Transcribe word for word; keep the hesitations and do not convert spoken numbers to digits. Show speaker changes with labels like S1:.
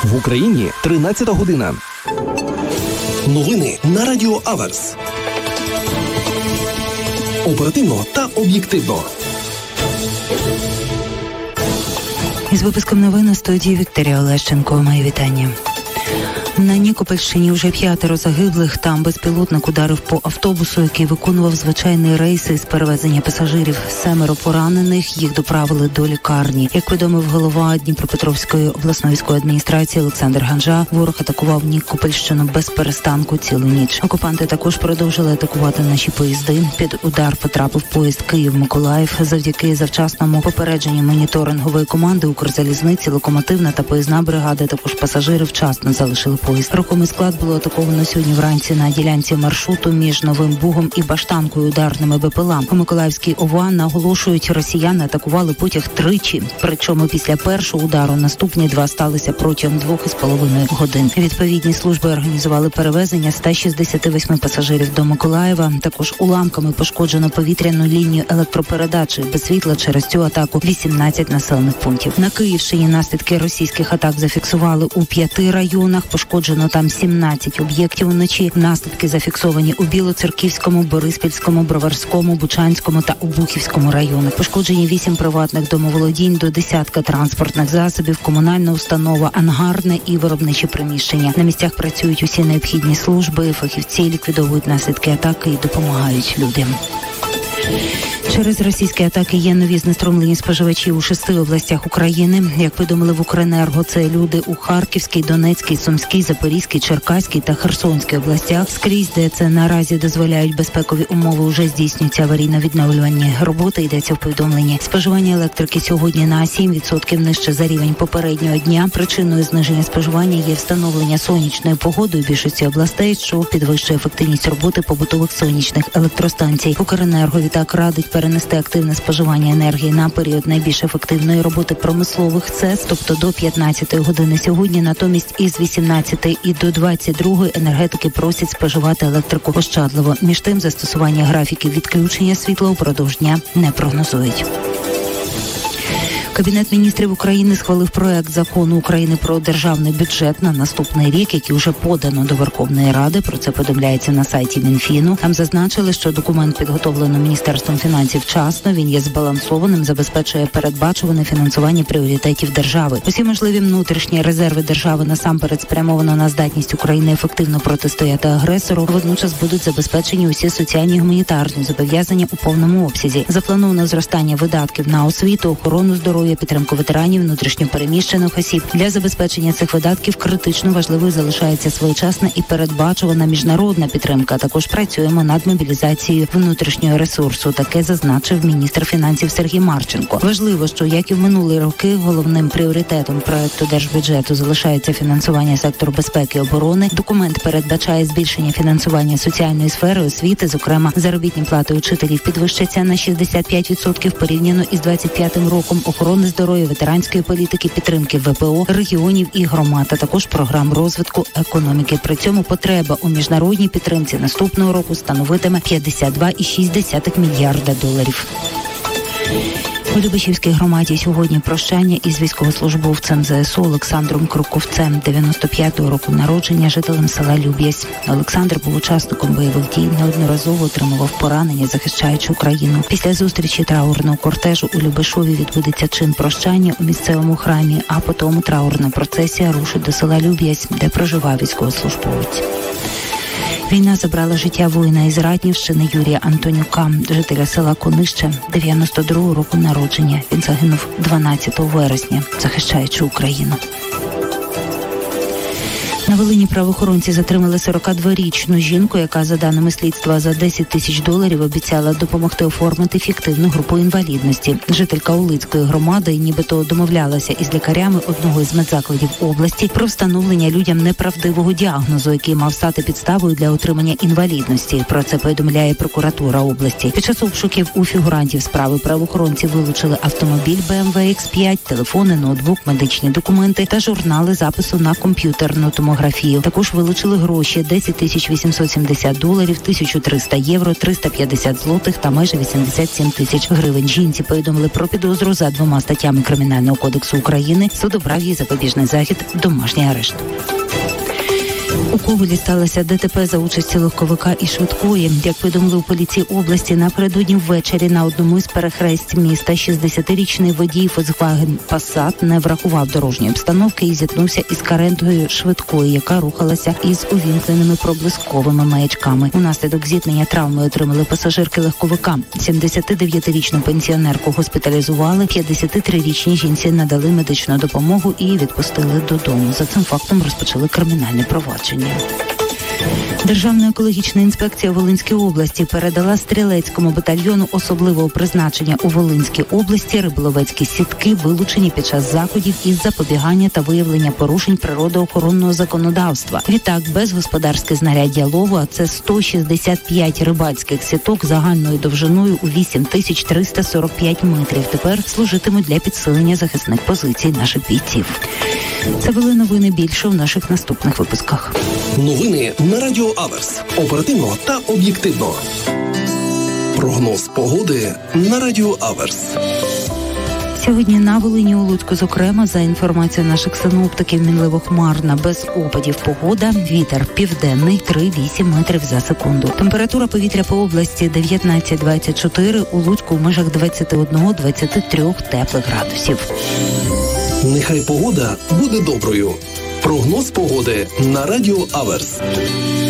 S1: В Україні тринадцята година. Новини на Радіо Аверс. Оперативно та об'єктивно.
S2: Із випуском новин у студії Вікторія Олещенко. Мої вітання. На Нікопольщині вже п'ятеро загиблих. Там безпілотник ударив по автобусу, який виконував звичайний рейс із перевезення пасажирів. Семеро поранених, їх доправили до лікарні. Як повідомив голова Дніпропетровської обласної військової адміністрації Олександр Ганжа, ворог атакував Нікопольщину без перестанку цілу ніч. Окупанти також продовжили атакувати наші поїзди. Під удар потрапив поїзд Київ-Миколаїв. Завдяки завчасному попередженню моніторингової команди Укрзалізниці, локомотивна та поїзна бригади, також пасажири вчасно залишили поїзд. Рухомий склад було атаковано сьогодні вранці на ділянці маршруту між Новим Бугом і Баштанкою ударними БПЛА. У Миколаївській ОВА наголошують, росіяни атакували потяг тричі. Причому після першого удару наступні два сталися протягом двох із половиною годин. Відповідні служби організували перевезення ста шістдесяти восьми пасажирів до Миколаєва. Також уламками пошкоджено повітряну лінію електропередачі. Без світла через цю атаку вісімнадцять населених пунктів. На Київщині наслідки російських атак зафіксували у п'яти районах. Пошкоджено там сімнадцять об'єктів вночі. Наслідки зафіксовані у Білоцерківському, Бориспільському, Броварському, Бучанському та Обухівському районах. Пошкоджені вісім приватних домоволодінь, до десятка транспортних засобів, комунальна установа, ангарне і виробничі приміщення. На місцях працюють усі необхідні служби, фахівці ліквідовують наслідки атаки і допомагають людям. Через російські атаки є нові знеструмлені споживачі у шести областях України. Як повідомили в Укренерго, це люди у Харківській, Донецькій, Сумській, Запорізькій, Черкаській та Херсонській областях. Скрізь, де це наразі дозволяють безпекові умови, уже здійснюються аварійно-відновлювальні роботи, йдеться в повідомленні. Споживання електрики сьогодні на сім відсотків нижче за рівень попереднього дня. Причиною зниження споживання є встановлення сонячної погоди у більшості областей, що підвищує ефективність роботи побутових сонячних електростанцій. Укренерго відтак радить перенести активне споживання енергії на період найбільш ефективної роботи промислових ЦЕС, тобто до п'ятнадцятої години сьогодні. Натомість із вісімнадцятої і до двадцять другої енергетики просять споживати електрику ощадливо. Між тим, застосування графіків відключення світла упродовж дня не прогнозують. Кабінет міністрів України схвалив проект закону України про державний бюджет на наступний рік, який вже подано до Верховної Ради. Про це повідомляється на сайті Мінфіну. Там зазначили, що документ підготовлено Міністерством фінансів вчасно, він є збалансованим, забезпечує передбачуване фінансування пріоритетів держави. Усі можливі внутрішні резерви держави насамперед спрямовано на здатність України ефективно протистояти агресору. Водночас будуть забезпечені усі соціальні і гуманітарні зобов'язання у повному обсязі. Заплановано зростання видатків на освіту, охорону здоров'я, підтримку ветеранів, внутрішньопереміщених осіб. Для забезпечення цих видатків критично важливою залишається своєчасна і передбачувана міжнародна підтримка. Також працюємо над мобілізацією внутрішнього ресурсу. Таке зазначив міністр фінансів Сергій Марченко. Важливо, що, як і в минулі роки, головним пріоритетом проекту держбюджету залишається фінансування сектору безпеки і оборони. Документ передбачає збільшення фінансування соціальної сфери, освіти, зокрема, заробітні плати учителів підвищаться на шістдесят п'ять відсотків порівняно із двадцять п'ятим роком, охорони здоров'я, ветеранської політики, підтримки ВПО, регіонів і громад, а також програм розвитку економіки. При цьому потреба у міжнародній підтримці наступного року становитиме п'ятдесят два цілих шість десятих мільярда доларів. У Любешівській громаді сьогодні прощання із військовослужбовцем ЗСУ Олександром Круковцем, дев'яносто п'ятого року народження, жителем села Люб'язь. Олександр був учасником бойових дій, неодноразово отримував поранення, захищаючи Україну. Після зустрічі траурного кортежу у Любешові відбудеться чин прощання у місцевому храмі, а потім траурна процесія рушить до села Люб'язь, де проживав військовослужбовець. Війна забрала життя воїна із Ратнівщини Юрія Антонюка, жителя села Конище, дев'яносто другого року народження. Він загинув дванадцятого вересня, захищаючи Україну. На Волині правоохоронці затримали сорокадворічну жінку, яка, за даними слідства, за десять тисяч доларів обіцяла допомогти оформити фіктивну групу інвалідності. Жителька Улицької громади нібито домовлялася із лікарями одного із медзакладів області про встановлення людям неправдивого діагнозу, який мав стати підставою для отримання інвалідності. Про це повідомляє прокуратура області. Під час обшуків у фігурантів справи правоохоронці вилучили автомобіль Бе Ем Ве Ікс п'ять, телефони, ноутбук, медичні документи та журнали запису на комп'ютерну томографію. мамографію. Також вилучили гроші – десять тисяч вісімсот сімдесят доларів, тисяча триста євро, триста п'ятдесят злотих та майже вісімдесят сім тисяч гривень. Жінці повідомили про підозру за двома статтями Кримінального кодексу України. Суд обрав їй запобіжний захід – домашній арешт. У Ковелі сталося ДТП за участі легковика і швидкої. Як повідомили у поліції області, напередодні ввечері на одному із перехресть міста шістдесятирічний водій Volkswagen Passat не врахував дорожньої обстановки і зіткнувся із каретою швидкої, яка рухалася із увімкненими проблисковими маячками. Унаслідок зіткнення травми отримали пасажирки легковика. сімдесятидев'ятирічну пенсіонерку госпіталізували, п'ятдесятитрирічній жінці надали медичну допомогу і відпустили додому. За цим фактом розпочали кримінальне провадження. Державна екологічна інспекція Волинській області передала стрілецькому батальйону особливого призначення у Волинській області риболовецькі сітки, вилучені під час заходів із запобігання та виявлення порушень природоохоронного законодавства. Відтак, безгосподарське знаряддя лову, а це сто шістдесят п'ять рибацьких сіток загальною довжиною у вісім тисяч триста сорок п'ять метрів, тепер служитимуть для підсилення захисних позицій наших бійців. Це були новини, більше в наших наступних випусках.
S1: Новини на Радіо Аверс. Оперативно та об'єктивно. Прогноз погоди на Радіо Аверс.
S2: Сьогодні на Волині, у Луцьку, зокрема, за інформацією наших синоптиків, мінливо хмарна, без опадів погода, вітер південний три-вісім метрів за секунду. Температура повітря по області дев'ятнадцять двадцять чотири, у Луцьку в межах двадцять один - двадцять три теплих градусів.
S1: Нехай погода буде доброю. Прогноз погоди на Радіо Аверс.